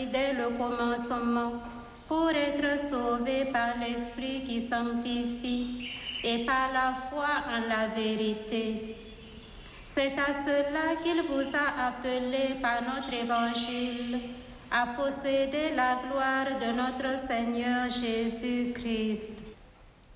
choisi dès le commencement pour être sauvés par l'Esprit qui sanctifie et par la foi en la vérité. C'est à cela qu'il vous a appelé par notre évangile à posséder la gloire de notre Seigneur Jésus-Christ.